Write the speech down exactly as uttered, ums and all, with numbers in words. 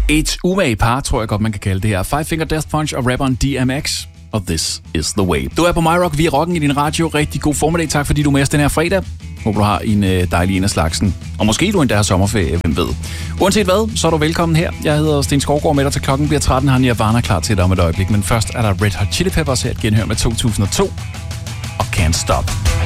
Et umage par, tror jeg godt, man kan kalde det her. Five Finger Death Punch og rapperen D M X. Og This is the way. Du er på MyRock via Rocken i din radio. Rigtig god formiddag. Tak fordi du er med os den her fredag. Håber du har en øh, dejlig en af slagsen. Og måske du endda har sommerferie, hvem ved. Uanset hvad, så er du velkommen her. Jeg hedder Sten Skovgaard, med dig til klokken bliver tretten. Har Nirvana klar til dig om et øjeblik. Men først er der Red Hot Chili Peppers her, et genhør med to tusind og to. Og Can't Stop.